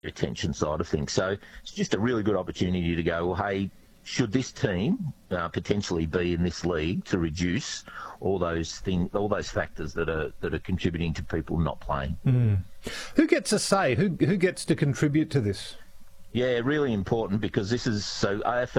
retention side of things. So it's just a really good opportunity to go, well, hey, should this team potentially be in this league to reduce all those factors that are contributing to people not playing? Who gets a say? Who gets to contribute to this? Yeah, really important, because this is so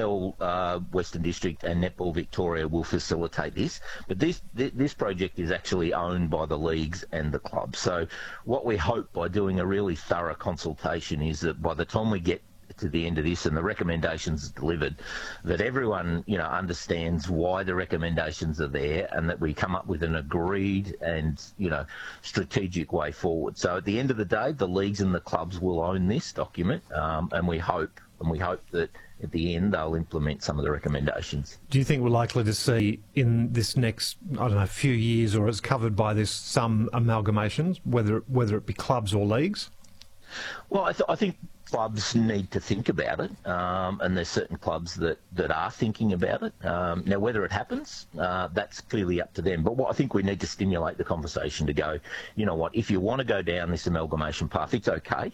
AFL Western District and Netball Victoria will facilitate this, but this project is actually owned by the leagues and the clubs. So what we hope by doing a really thorough consultation is that by the time we get to the end of this and the recommendations are delivered, that everyone understands why the recommendations are there, and that we come up with an agreed and strategic way forward. So at the end of the day, the leagues and the clubs will own this document, and we hope that at the end they'll implement some of the recommendations. Do you think we're likely to see in this next, few years, or as covered by this, some amalgamations, whether it be clubs or leagues? Well, I think clubs need to think about it, and there's certain clubs that are thinking about it. Now, whether it happens, that's clearly up to them. But what I think we need to stimulate the conversation to go, you know what, if you want to go down this amalgamation path, it's okay.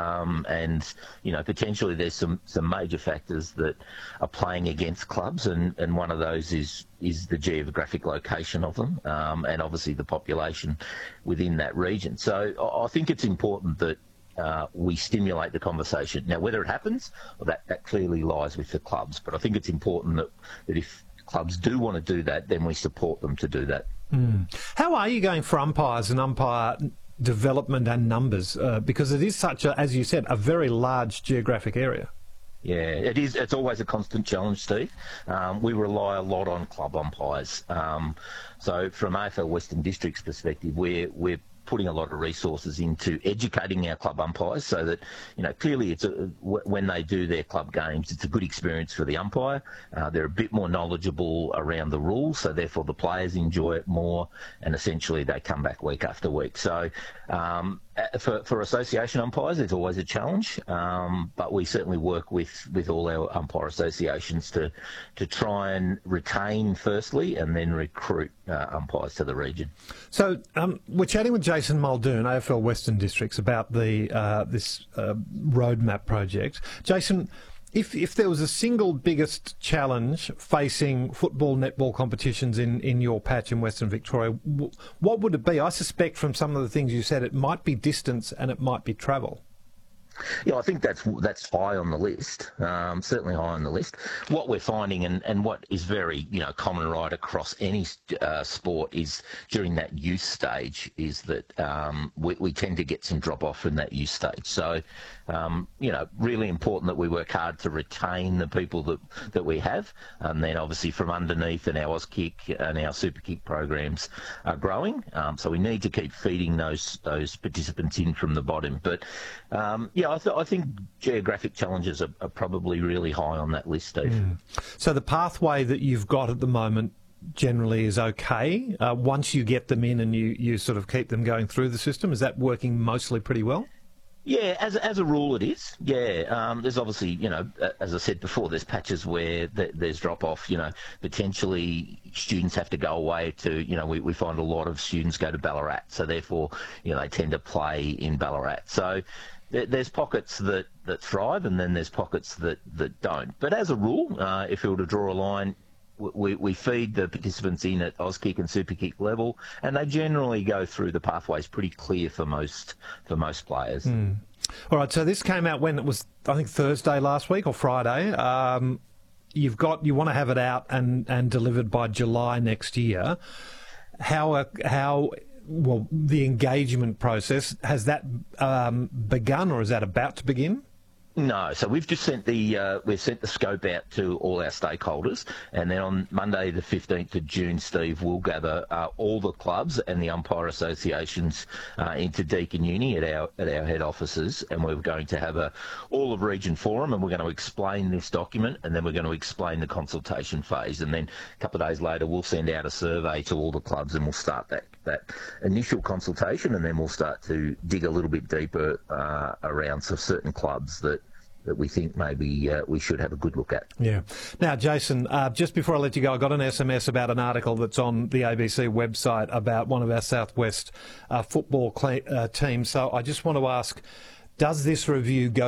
And potentially there's some major factors that are playing against clubs, and one of those is the geographic location of them, and obviously the population within that region. So I think it's important that we stimulate the conversation. Now, whether it happens, well, that clearly lies with the clubs. But I think it's important that if clubs do want to do that, then we support them to do that. How are you going for umpires and umpire development and numbers? Because it is such a, as you said, a very large geographic area. Yeah, it is. It's always a constant challenge, Steve. We rely a lot on club umpires. So from AFL Western District's perspective, we're putting a lot of resources into educating our club umpires, so that clearly when they do their club games, it's a good experience for the umpire. They're a bit more knowledgeable around the rules, so therefore the players enjoy it more, and essentially they come back week after week. So for association umpires, it's always a challenge, but we certainly work with all our umpire associations to try and retain firstly, and then recruit umpires to the region. So we're chatting with Jason Muldoon, AFL Western Districts, about the this roadmap project. Jason, if there was a single biggest challenge facing football, netball competitions in your patch in Western Victoria, what would it be? I suspect from some of the things you said, it might be distance and it might be travel. Yeah, I think that's high on the list, certainly high on the list. What we're finding, and what is very common right across any sport, is during that youth stage, is that we tend to get some drop off in that youth stage. So really important that we work hard to retain the people that we have, and then obviously from underneath, and our Auskick and our Superkick programs are growing. So we need to keep feeding those participants in from the bottom. But I think geographic challenges are probably really high on that list, Steve. So the pathway that you've got at the moment generally is okay. Once you get them in and you sort of keep them going through the system, is that working mostly pretty well? Yeah, as a rule it is. Yeah, there's obviously, as I said before, there's patches where there's drop-off. Potentially students have to go away to, we find a lot of students go to Ballarat, so therefore, they tend to play in Ballarat. So there's pockets that thrive, and then there's pockets that don't. But as a rule, if we were to draw a line, we feed the participants in at Auskick and Superkick level, and they generally go through the pathways pretty clear for most players. All right, so this came out when it was, I think, Thursday last week or Friday. You want to have it out and delivered by July next year. How the engagement process, has that begun, or is that about to begin? No, so we've just sent the scope out to all our stakeholders, and then on Monday the 15th of June, Steve, we'll gather all the clubs and the umpire associations into Deakin Uni at our head offices, and we're going to have a all of region forum, and we're going to explain this document, and then we're going to explain the consultation phase, and then a couple of days later we'll send out a survey to all the clubs, and we'll start that initial consultation, and then we'll start to dig a little bit deeper around certain clubs that we think maybe we should have a good look at. Yeah. Now, Jason, just before I let you go, I got an SMS about an article that's on the ABC website about one of our Southwest football teams. So I just want to ask, does this review go